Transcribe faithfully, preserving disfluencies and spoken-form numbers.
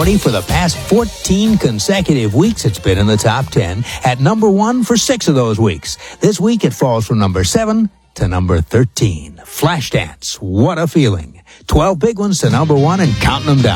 For the past fourteen consecutive weeks, it's been in the top ten, at number one for six of those weeks. This week, it falls from number seven to number thirteen. Flashdance, what a feeling. twelve big ones to number one and counting them down.